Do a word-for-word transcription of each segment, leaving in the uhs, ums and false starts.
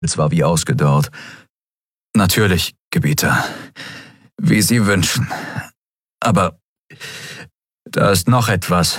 Es war wie ausgedörrt. »Natürlich, Gebieter, wie Sie wünschen. Aber da ist noch etwas.«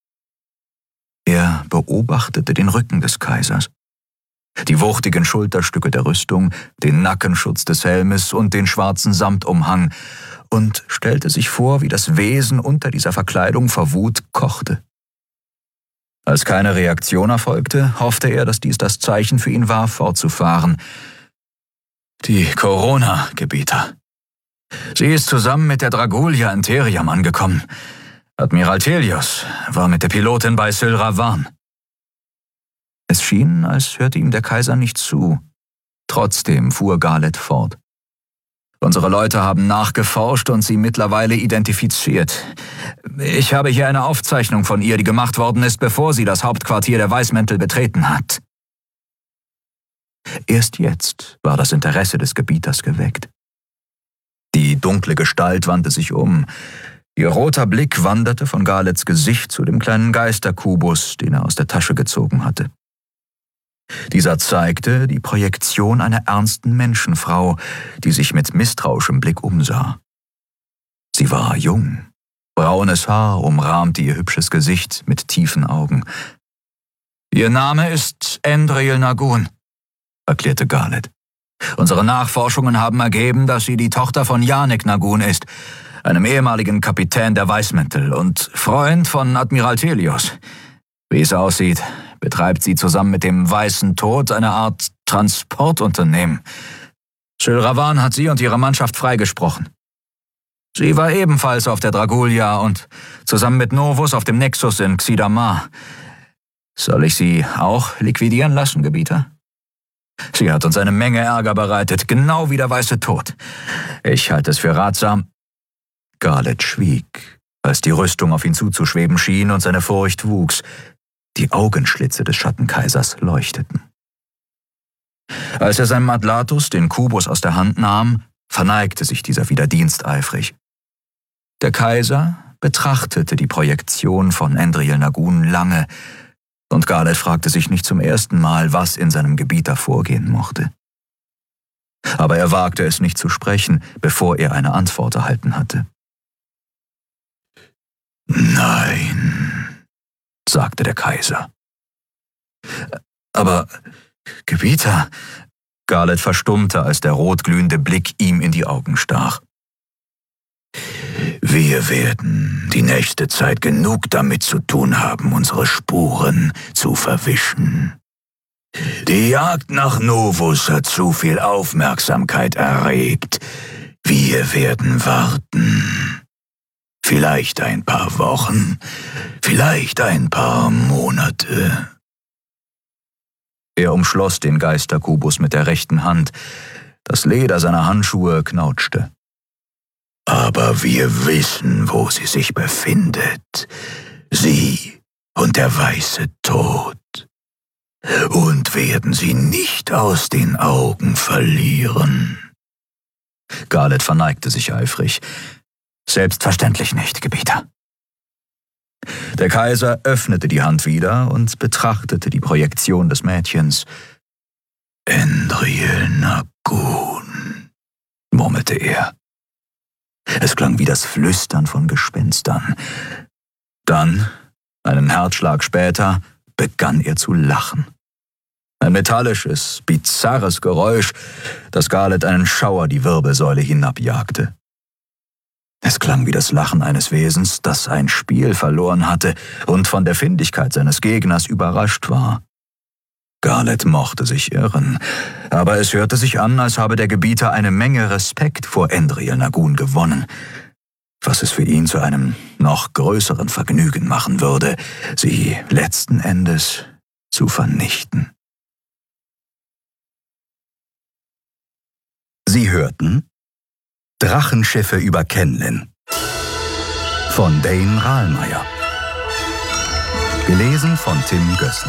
Er beobachtete den Rücken des Kaisers. Die wuchtigen Schulterstücke der Rüstung, den Nackenschutz des Helmes und den schwarzen Samtumhang und stellte sich vor, wie das Wesen unter dieser Verkleidung vor Wut kochte. Als keine Reaktion erfolgte, hoffte er, dass dies das Zeichen für ihn war, fortzufahren. »Die Corona, Gebieter. Sie ist zusammen mit der Dragulia in Theriam angekommen. Admiral Thelios war mit der Pilotin bei Syl Ravan.« Es schien, als hörte ihm der Kaiser nicht zu. Trotzdem fuhr Garled fort. »Unsere Leute haben nachgeforscht und sie mittlerweile identifiziert. Ich habe hier eine Aufzeichnung von ihr, die gemacht worden ist, bevor sie das Hauptquartier der Weißmäntel betreten hat.« Erst jetzt war das Interesse des Gebieters geweckt. Die dunkle Gestalt wandte sich um. Ihr roter Blick wanderte von Garleds Gesicht zu dem kleinen Geisterkubus, den er aus der Tasche gezogen hatte. Dieser zeigte die Projektion einer ernsten Menschenfrau, die sich mit misstrauischem Blick umsah. Sie war jung. Braunes Haar umrahmte ihr hübsches Gesicht mit tiefen Augen. »Ihr Name ist Endril Nagun«, erklärte Garled. »Unsere Nachforschungen haben ergeben, dass sie die Tochter von Janek Nagun ist, einem ehemaligen Kapitän der Weißmäntel und Freund von Admiral Thelios. Wie es aussieht, betreibt sie zusammen mit dem Weißen Tod eine Art Transportunternehmen. Syl Ravan hat sie und ihre Mannschaft freigesprochen. Sie war ebenfalls auf der Dragulia und zusammen mit Novus auf dem Nexus in Xidamar. Soll ich sie auch liquidieren lassen, Gebieter? Sie hat uns eine Menge Ärger bereitet, genau wie der Weiße Tod. Ich halte es für ratsam.« Garled schwieg, als die Rüstung auf ihn zuzuschweben schien und seine Furcht wuchs. Die Augenschlitze des Schattenkaisers leuchteten. Als er seinem Adlatus den Kubus aus der Hand nahm, verneigte sich dieser wieder diensteifrig. Der Kaiser betrachtete die Projektion von Endril Nagun lange, und Garled fragte sich nicht zum ersten Mal, was in seinem Gebieter vorgehen mochte. Aber er wagte es nicht zu sprechen, bevor er eine Antwort erhalten hatte. »Nein«, sagte der Kaiser. »Aber, Gebieter«, Garled verstummte, als der rotglühende Blick ihm in die Augen stach. »Wir werden die nächste Zeit genug damit zu tun haben, unsere Spuren zu verwischen. Die Jagd nach Novus hat zu viel Aufmerksamkeit erregt. Wir werden warten. Vielleicht ein paar Wochen, vielleicht ein paar Monate.« Er umschloss den Geisterkubus mit der rechten Hand. Das Leder seiner Handschuhe knautschte. »Aber wir wissen, wo sie sich befindet. Sie und der Weiße Tod. Und werden sie nicht aus den Augen verlieren.« Garled verneigte sich eifrig. »Selbstverständlich nicht, Gebieter.« Der Kaiser öffnete die Hand wieder und betrachtete die Projektion des Mädchens. »Endril Nagun«, murmelte er. Es klang wie das Flüstern von Gespenstern. Dann, einen Herzschlag später, begann er zu lachen. Ein metallisches, bizarres Geräusch, das Garled einen Schauer die Wirbelsäule hinabjagte. Es klang wie das Lachen eines Wesens, das ein Spiel verloren hatte und von der Findigkeit seines Gegners überrascht war. Garled mochte sich irren, aber es hörte sich an, als habe der Gebieter eine Menge Respekt vor Endril Nagun gewonnen, was es für ihn zu einem noch größeren Vergnügen machen würde, sie letzten Endes zu vernichten. Sie hörten Drachenschiffe über Kenlin von Dane Rahlmeier. Gelesen von Tim Gößler.